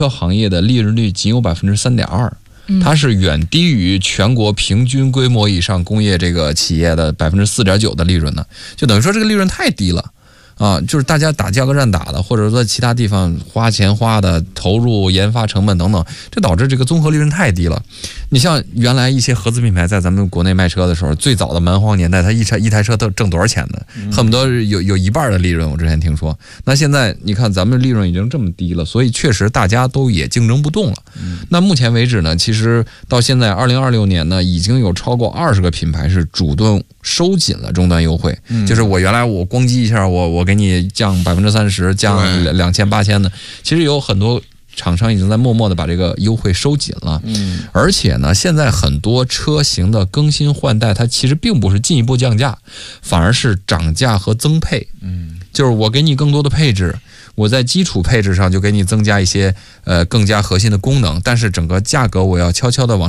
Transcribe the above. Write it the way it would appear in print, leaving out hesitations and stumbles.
车行业的利润率仅有3.2%，它是远低于全国平均规模以上工业这个企业的4.9%的利润呢，就等于说这个利润太低了。就是大家打价格战打的，或者说在其他地方花钱花的，投入研发成本等等，这导致这个综合利润太低了。你像原来一些合资品牌在咱们国内卖车的时候，最早的蛮荒年代，它一台车都挣多少钱呢？恨不得有一半的利润。我之前听说，那现在你看咱们利润已经这么低了，所以确实大家都也竞争不动了。那目前为止呢，其实到现在2026年呢，已经有超过20个品牌是主动收紧了终端优惠，就是我原来我咣叽一下，我给你降30%，降2000、8000的，其实有很多厂商已经在默默的把这个优惠收紧了。而且呢，现在很多车型的更新换代，它其实并不是进一步降价，反而是涨价和增配。就是我给你更多的配置，我在基础配置上就给你增加一些更加核心的功能，但是整个价格我要悄悄的往